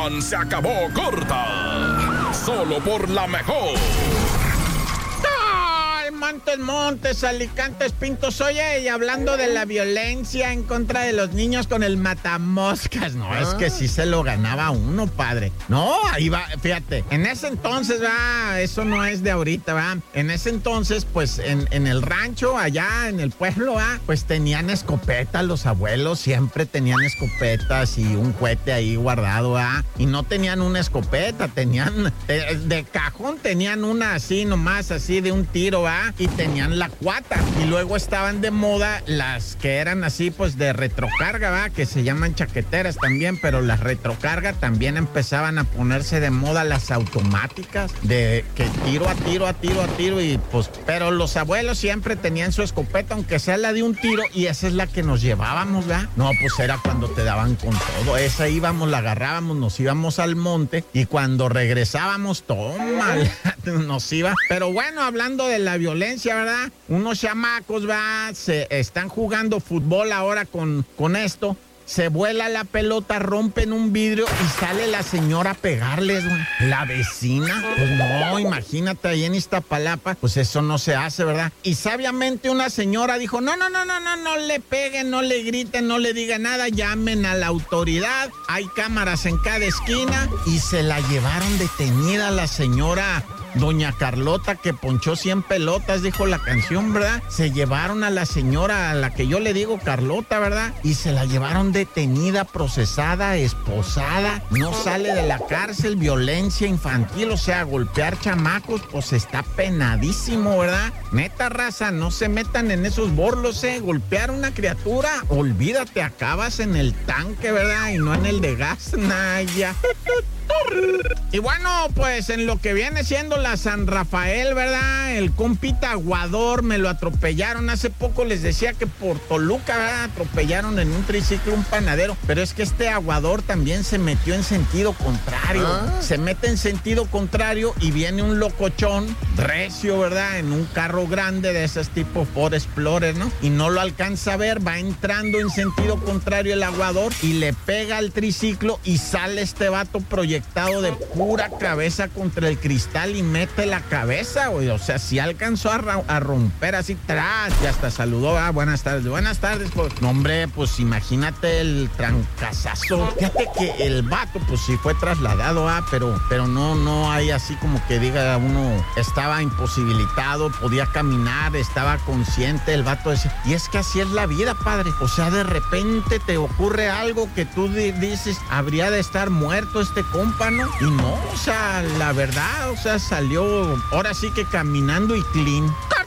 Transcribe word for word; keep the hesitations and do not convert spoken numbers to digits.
diversión se acabó corta. Solo por la mejor. Montes, Montes, Alicantes, Pintos. Oye, y hablando de la violencia en contra de los niños con el matamoscas, no, ah. es que sí se lo ganaba uno, padre. No, ahí va, fíjate, en ese entonces, va, eso no es de ahorita, va. En ese entonces, pues, en, en el rancho, allá en el pueblo, va, pues tenían escopetas, los abuelos siempre tenían escopetas y un cohete ahí guardado, va. Y no tenían una escopeta, tenían, de, de cajón tenían una así, nomás, así de un tiro, va. Y tenían la cuata. Y luego estaban de moda las que eran así, pues de retrocarga, ¿va? Que se llaman chaqueteras también, pero las retrocarga también empezaban a ponerse de moda las automáticas, de que tiro a tiro, a tiro, a tiro, y pues, pero los abuelos siempre tenían su escopeta, aunque sea la de un tiro, y esa es la que nos llevábamos, ¿va? No, pues era cuando te daban con todo. Esa íbamos, la agarrábamos, nos íbamos al monte, y cuando regresábamos, toma, nos iba. Pero bueno, hablando de la violencia, ¿verdad? Unos chamacos, va, se están jugando fútbol ahora con, con esto. Se vuela la pelota, rompen un vidrio y sale la señora a pegarles, güey. La vecina, pues no, imagínate ahí en Iztapalapa, pues eso no se hace, ¿verdad? Y sabiamente una señora dijo, no, no, no, no, no, no le peguen, no le griten, no le digan nada, llamen a la autoridad, hay cámaras en cada esquina, y se la llevaron detenida la señora Doña Carlota, que ponchó cien pelotas, dijo la canción, ¿verdad? Se llevaron a la señora, a la que yo le digo Carlota, ¿verdad? Y se la llevaron detenida, procesada, esposada. No sale de la cárcel, violencia infantil, o sea, golpear chamacos, pues está penadísimo, ¿verdad? Neta, raza, no se metan en esos borlos, ¿eh? Golpear a una criatura, olvídate, acabas en el tanque, ¿verdad? Y no en el de gas, Naya. Y bueno, pues en lo que viene siendo la San Rafael, ¿verdad? El compita Aguador me lo atropellaron. Hace poco les decía que por Toluca, ¿verdad? Atropellaron en un triciclo un panadero. Pero es que este Aguador también se metió en sentido contrario. ¿Ah? Se mete en sentido contrario y viene un locochón recio, ¿verdad? En un carro grande de esas tipo Ford Explorer, ¿no? Y no lo alcanza a ver, va entrando en sentido contrario el Aguador y le pega al triciclo y sale este vato proyectado de pura cabeza contra el cristal y mete la cabeza, güey. O sea, si alcanzó a, ra- a romper así, tras, y hasta saludó, ah, buenas tardes, buenas tardes, pues. No, hombre, pues imagínate el trancazazo. Fíjate que el vato, pues sí fue trasladado, ah, pero, pero no, no hay así como que diga uno, estaba imposibilitado, podía caminar, estaba consciente, el vato ese. Y es que así es la vida, padre. O sea, de repente te ocurre algo que tú di- dices, habría de estar muerto este compa, ¿no? Y no, o sea, la verdad, o sea, salió ahora sí que caminando y clean.